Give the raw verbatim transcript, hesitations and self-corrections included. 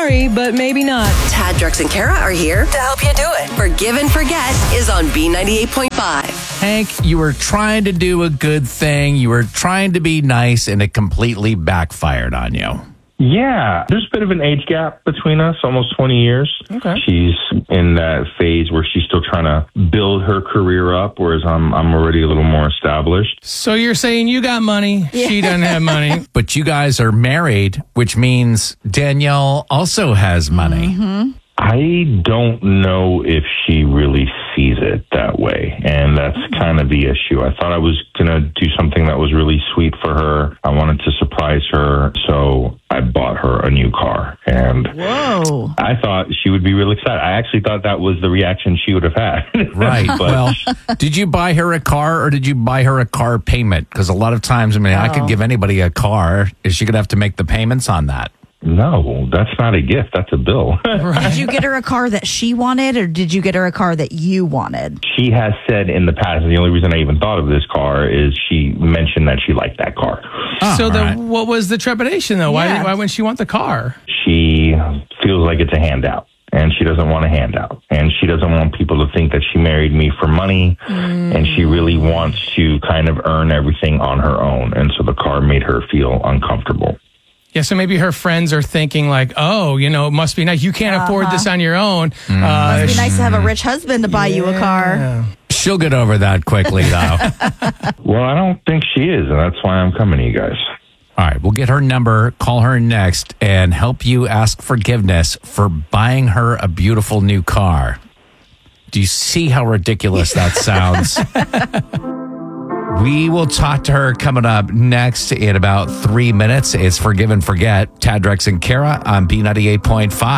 sorry, but maybe not. Tad, Drex, and Kara are here to help you do it. Forgive and Forget is on B ninety-eight point five. Hank, you were trying to do a good thing. You were trying to be nice, and it completely backfired on you. Yeah, there's a bit of an age gap between us, almost twenty years. Okay. She's in that phase where she's still trying to build her career up, whereas I'm I'm already a little more established. So you're saying you got money, she doesn't have money. But you guys are married, which means Danielle also has money. Mm-hmm. I don't know if she really sees it that way, and that's kind of the issue. I thought I was going to do something that was really sweet for her. I wanted to surprise her, so I bought her a new car, and Whoa. I thought she would be real excited. I actually thought that was the reaction she would have had. Right. But Well, did you buy her a car or did you buy her a car payment? Because a lot of times, I mean, I could give anybody a car. Is she going to have to make the payments on that? no, that's not a gift. That's a bill. Did you get her a car that she wanted, or did you get her a car that you wanted? She has said in the past, and the only reason I even thought of this car is she mentioned that she liked that car. Oh, so the, all right. what was the trepidation, though? Why, Yeah. why wouldn't she want the car? She feels like it's a handout, and she doesn't want a handout, and she doesn't want people to think that she married me for money, and she really wants to kind of earn everything on her own, and so the car made her feel uncomfortable. Yeah, so maybe her friends are thinking like, oh, you know, it must be nice. You can't afford this on your own. Uh, It'd be nice to have a rich husband to buy you a car. She'll get over that quickly, though. Well, I don't think she is, and that's why I'm coming to you guys. All right, we'll get her number, call her next, and help you ask forgiveness for buying her a beautiful new car. Do you see how ridiculous that sounds? We will talk to her coming up next in about three minutes. It's Forgive and Forget. Tad, Drex, and Kara on B ninety-eight point five.